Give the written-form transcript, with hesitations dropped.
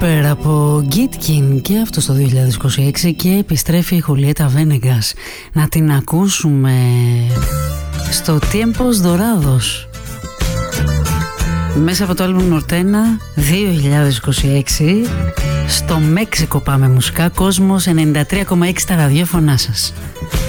Πέρα από Gitkin και αυτό το 2026 και επιστρέφει η Χουλιέτα Βένεγκας. Να την ακούσουμε στο Tiempos Dorados μέσα από το άλμπουμ Nortena 2026. Στο Μέξικο πάμε μουσικά. Κόσμος 93,6 στα ραδιόφωνά σας.